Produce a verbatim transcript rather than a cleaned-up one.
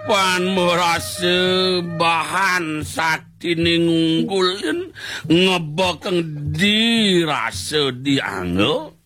pan merasa bahan satine ngunggulin ngebokeng dirasa dianggo